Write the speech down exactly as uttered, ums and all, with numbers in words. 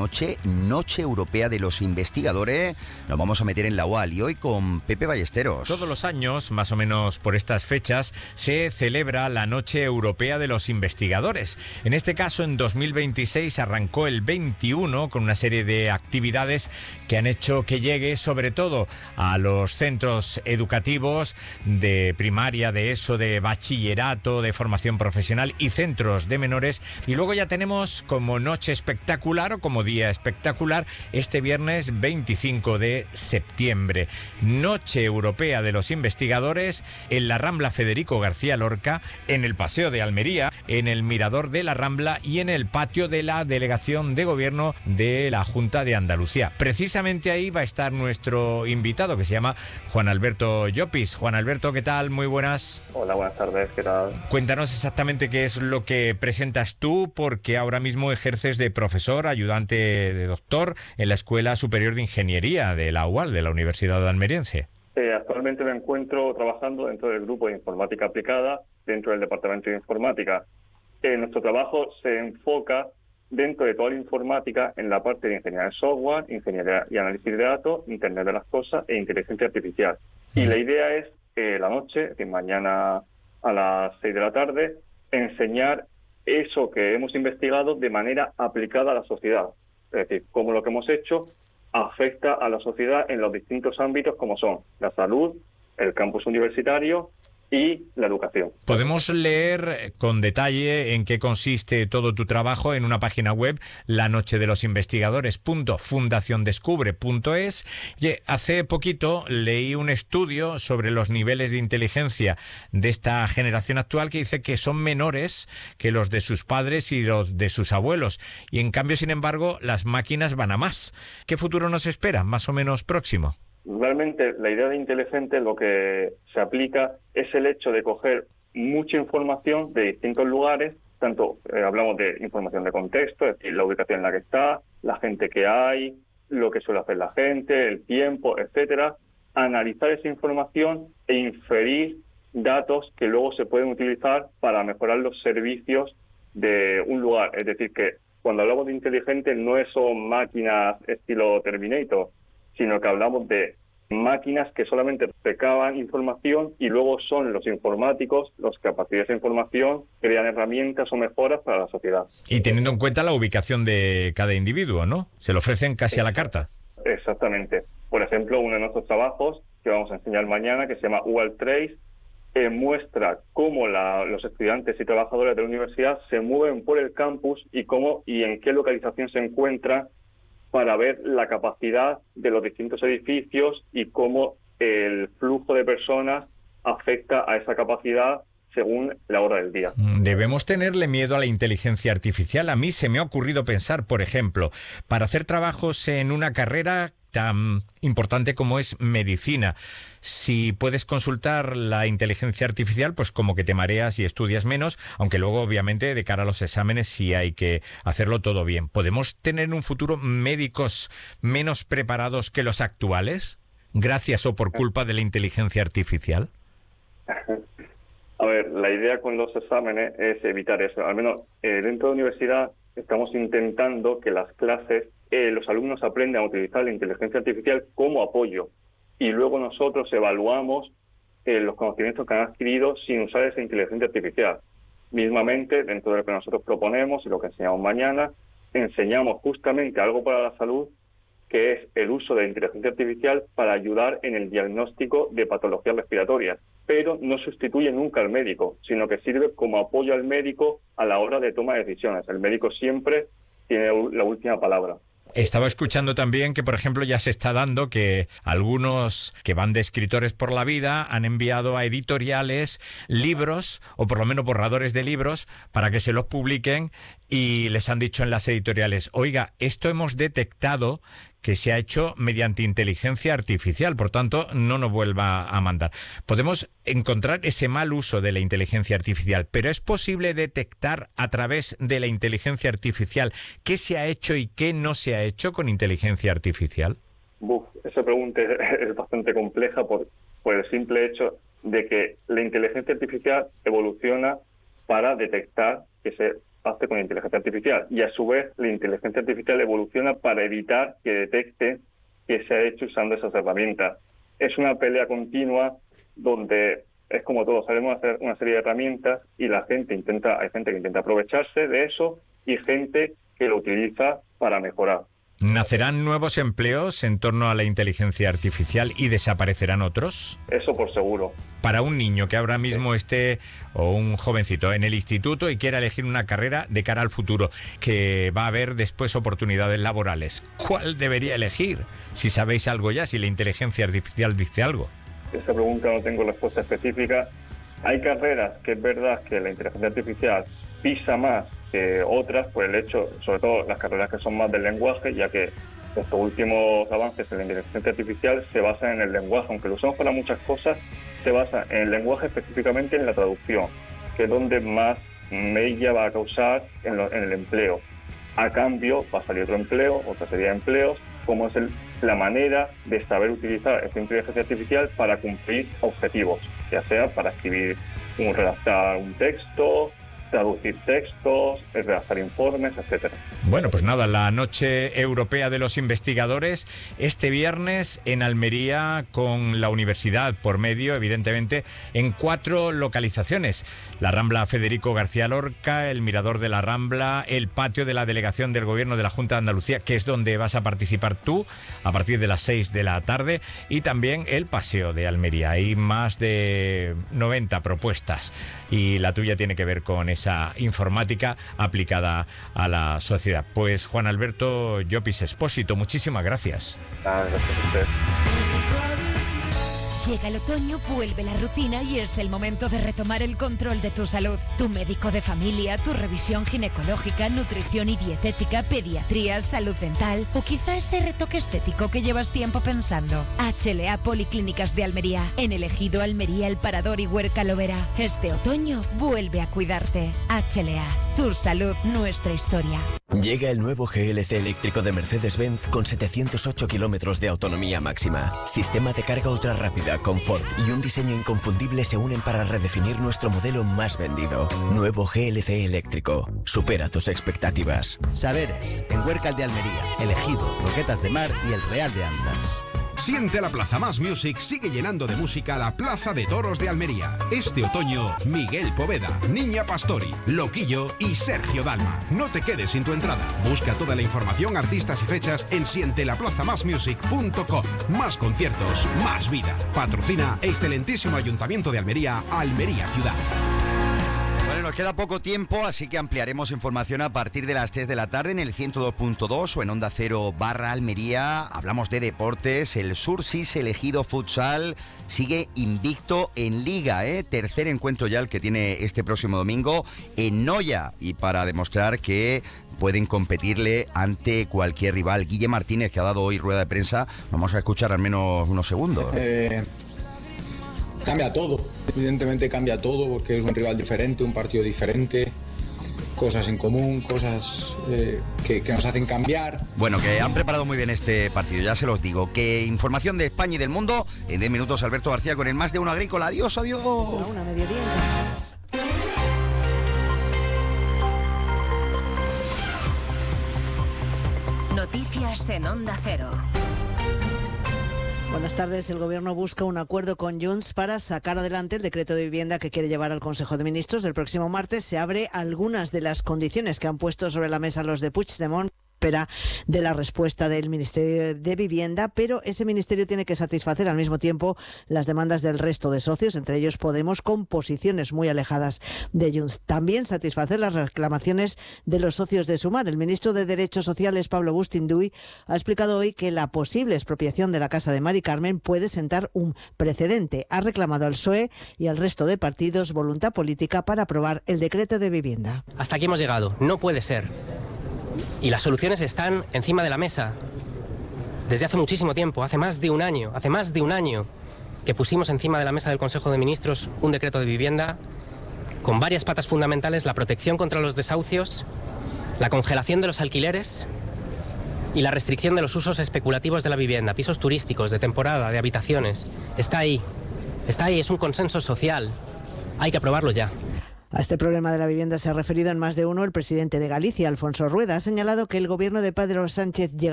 noche, Noche Europea de los Investigadores. Nos vamos a meter en la U A L y hoy con Pepe Ballesteros. Todos los años, más o menos por estas fechas, se celebra la Noche Europea de los Investigadores. En este caso, en dos mil veintiséis arrancó el veintiuno con una serie de actividades que han hecho que llegue sobre todo a los centros educativos de primaria, de ESO, de bachillerato, de formación profesional y centros de menores. Y luego ya tenemos como noche espectacular o como día espectacular este viernes veinticinco de septiembre. Noche Europea de los Investigadores en la Rambla Federico García Lorca, en el Paseo de Almería, en el Mirador de la Rambla y en el patio de la Delegación de Gobierno de la Junta de Andalucía. Precisamente ahí va a estar nuestro invitado, que se llama Juan Alberto Llopis. Juan Alberto, ¿qué tal? Muy buenas. Hola, buenas tardes, ¿qué tal? Cuéntanos exactamente qué es lo que presentas tú, porque ahora mismo ejerces de profesor, ayudante de doctor en la Escuela Superior de Ingeniería de la U A L, de la Universidad Almeriense. Eh, actualmente me encuentro trabajando dentro del grupo de Informática Aplicada, dentro del Departamento de Informática. Eh, nuestro trabajo se enfoca dentro de toda la informática en la parte de ingeniería de software, ingeniería y análisis de datos, Internet de las cosas e inteligencia artificial. Mm. Y la idea es, eh, la noche, que mañana a las seis de la tarde, enseñar eso que hemos investigado de manera aplicada a la sociedad. Es decir, cómo lo que hemos hecho afecta a la sociedad en los distintos ámbitos como son la salud, el campus universitario y la educación. Podemos leer con detalle en qué consiste todo tu trabajo en una página web, la noche de los investigadores punto fundación descubre punto es. Y hace poquito leí un estudio sobre los niveles de inteligencia de esta generación actual que dice que son menores que los de sus padres y los de sus abuelos. Y en cambio, sin embargo, las máquinas van a más. ¿Qué futuro nos espera, más o menos próximo? Realmente la idea de inteligente lo que se aplica es el hecho de coger mucha información de distintos lugares, tanto eh, hablamos de información de contexto, es decir, la ubicación en la que está, la gente que hay, lo que suele hacer la gente, el tiempo, etcétera, analizar esa información e inferir datos que luego se pueden utilizar para mejorar los servicios de un lugar. Es decir, que cuando hablamos de inteligente no son máquinas estilo Terminator, sino que hablamos de máquinas que solamente recaban información y luego son los informáticos los que a partir de esa información crean herramientas o mejoras para la sociedad. Y teniendo en cuenta la ubicación de cada individuo, ¿no? Se lo ofrecen casi a la carta. Exactamente. Por ejemplo, uno de nuestros trabajos que vamos a enseñar mañana, que se llama U A L Trace, eh, muestra cómo la, los estudiantes y trabajadores de la universidad se mueven por el campus y cómo y en qué localización se encuentran, para ver la capacidad de los distintos edificios y cómo el flujo de personas afecta a esa capacidad según la hora del día. ¿Debemos tenerle miedo a la inteligencia artificial? A mí se me ha ocurrido pensar, por ejemplo, para hacer trabajos en una carrera tan importante como es medicina, si puedes consultar la inteligencia artificial, pues como que te mareas y estudias menos, aunque luego obviamente de cara a los exámenes sí hay que hacerlo todo bien. ¿Podemos tener en un futuro médicos menos preparados que los actuales, gracias o por culpa de la inteligencia artificial? A ver, la idea con los exámenes es evitar eso. Al menos eh, dentro de la universidad estamos intentando que las clases, eh, los alumnos aprendan a utilizar la inteligencia artificial como apoyo y luego nosotros evaluamos eh, los conocimientos que han adquirido sin usar esa inteligencia artificial. Mismamente, dentro de lo que nosotros proponemos y lo que enseñamos mañana, enseñamos justamente algo para la salud, que es el uso de la inteligencia artificial para ayudar en el diagnóstico de patologías respiratorias. Pero no sustituye nunca al médico, sino que sirve como apoyo al médico a la hora de toma de decisiones. El médico siempre tiene la última palabra. Estaba escuchando también que, por ejemplo, ya se está dando que algunos que van de escritores por la vida han enviado a editoriales libros, o por lo menos borradores de libros, para que se los publiquen y les han dicho en las editoriales, oiga, esto hemos detectado que se ha hecho mediante inteligencia artificial, por tanto, no nos vuelva a mandar. Podemos encontrar ese mal uso de la inteligencia artificial, pero ¿es posible detectar a través de la inteligencia artificial qué se ha hecho y qué no se ha hecho con inteligencia artificial? Buf, esa pregunta es bastante compleja por, por el simple hecho de que la inteligencia artificial evoluciona para detectar que se hace con inteligencia artificial. Y a su vez, la inteligencia artificial evoluciona para evitar que detecte que se ha hecho usando esas herramientas. Es una pelea continua donde es como todo, sabemos hacer una serie de herramientas y la gente intenta, hay gente que intenta aprovecharse de eso y gente que lo utiliza para mejorar. ¿Nacerán nuevos empleos en torno a la inteligencia artificial y desaparecerán otros? Eso por seguro. Para un niño que ahora mismo esté, o un jovencito, en el instituto y quiera elegir una carrera de cara al futuro, que va a haber después oportunidades laborales, ¿cuál debería elegir? Si sabéis algo ya, si la inteligencia artificial dice algo. Esa pregunta no tengo respuesta específica. Hay carreras que es verdad que la inteligencia artificial pisa más que otras por el hecho, sobre todo las carreras que son más del lenguaje, ya que estos últimos avances en la inteligencia artificial se basan en el lenguaje, aunque lo usamos para muchas cosas, se basa en el lenguaje, específicamente en la traducción, que es donde más mella va a causar en, lo, en el empleo. A cambio va a salir otro empleo, otra serie de empleos, como es el, la manera de saber utilizar esta inteligencia artificial para cumplir objetivos, ya sea para escribir, un, redactar un texto, traducir textos, redactar informes, etcétera. Bueno, pues nada, la Noche Europea de los Investigadores este viernes en Almería, con la universidad por medio, evidentemente, en cuatro localizaciones: la Rambla Federico García Lorca, el Mirador de la Rambla, el patio de la Delegación del Gobierno de la Junta de Andalucía, que es donde vas a participar tú a partir de las seis de la tarde, y también el Paseo de Almería. Hay más de noventa propuestas y la tuya tiene que ver con esa informática aplicada a la sociedad. Pues Juan Alberto Llopis Expósito, muchísimas gracias. Ah, gracias a usted. Llega el otoño, vuelve la rutina y es el momento de retomar el control de tu salud. Tu médico de familia, tu revisión ginecológica, nutrición y dietética, pediatría, salud dental o quizá ese retoque estético que llevas tiempo pensando. H L A Policlínicas de Almería, en el Ejido Almería, El Parador y Huerca Lovera. Este otoño vuelve a cuidarte. H L A, tu salud, nuestra historia. Llega el nuevo G L C eléctrico de Mercedes-Benz con setecientos ocho kilómetros de autonomía máxima. Sistema de carga ultra rápida, confort y un diseño inconfundible se unen para redefinir nuestro modelo más vendido. Nuevo G L C eléctrico. Supera tus expectativas. Saberes, en Huércal de Almería, El Ejido, Roquetas de Mar y El Real de Andas. Siente la Plaza Más Music sigue llenando de música la Plaza de Toros de Almería. Este otoño, Miguel Poveda, Niña Pastori, Loquillo y Sergio Dalma. No te quedes sin tu entrada. Busca toda la información, artistas y fechas en siente la plaza más music punto com. Más conciertos, más vida. Patrocina Excelentísimo Ayuntamiento de Almería, Almería Ciudad. Bueno, nos queda poco tiempo, así que ampliaremos información a partir de las tres de la tarde en el ciento dos punto dos o en Onda Cero barra Almería. Hablamos de deportes. El Sursis Elegido Futsal sigue invicto en Liga, ¿eh? Tercer encuentro ya el que tiene este próximo domingo en Noya, y para demostrar que pueden competirle ante cualquier rival. Guille Martínez, que ha dado hoy rueda de prensa, vamos a escuchar al menos unos segundos. Eh... Cambia todo, evidentemente cambia todo porque es un rival diferente, un partido diferente, cosas en común, cosas eh, que, que nos hacen cambiar. Bueno, que han preparado muy bien este partido, ya se los digo. Que información de España y del mundo en diez minutos. Alberto García con el Más de Uno Agrícola. Adiós, adiós. Será una mediodía en Canarias. Noticias en Onda Cero. Buenas tardes. El Gobierno busca un acuerdo con Junts para sacar adelante el decreto de vivienda que quiere llevar al Consejo de Ministros. El próximo martes se abre algunas de las condiciones que han puesto sobre la mesa los de Puigdemont. Espera de la respuesta del Ministerio de Vivienda, pero ese ministerio tiene que satisfacer al mismo tiempo las demandas del resto de socios, entre ellos Podemos, con posiciones muy alejadas de Junts. También satisfacer las reclamaciones de los socios de Sumar. El ministro de Derechos Sociales, Pablo Bustinduy, ha explicado hoy que la posible expropiación de la casa de Mari Carmen puede sentar un precedente. Ha reclamado al P S O E y al resto de partidos voluntad política para aprobar el decreto de vivienda. Hasta aquí hemos llegado. No puede ser. Y las soluciones están encima de la mesa. Desde hace muchísimo tiempo, hace más de un año, hace más de un año que pusimos encima de la mesa del Consejo de Ministros un decreto de vivienda con varias patas fundamentales: la protección contra los desahucios, la congelación de los alquileres y la restricción de los usos especulativos de la vivienda, pisos turísticos, de temporada, de habitaciones. Está ahí, está ahí, es un consenso social. Hay que aprobarlo ya. A este problema de la vivienda se ha referido en más de uno el presidente de Galicia, Alfonso Rueda. Ha señalado que el gobierno de Pedro Sánchez llega